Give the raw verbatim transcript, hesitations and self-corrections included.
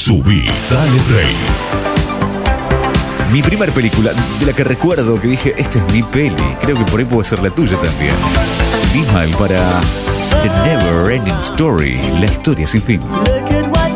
Subí, dale play. Mi primer película, de la que recuerdo que dije, esta es mi peli. Creo que por ahí puede ser la tuya también. Bismal para The Never Ending Story, la historia sin fin.